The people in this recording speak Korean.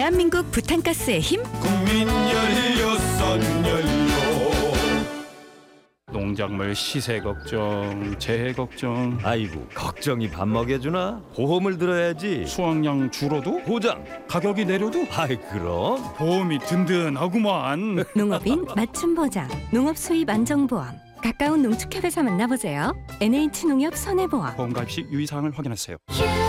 대한민국 부탄가스의 힘 국민 연료. 농작물 시세 걱정, 재해 걱정, 아이고 걱정이 밥 먹여주나? 보험을 들어야지. 수확량 줄어도 보장. 가격이 내려도 아이 그럼. 보험이 든든하구만. 농업인 맞춤 보장 농업 수입 안정보험 가까운 농축협에서 만나보세요. NH농협 손해보험. 보험 가입 시 유의사항을 확인하세요. 휴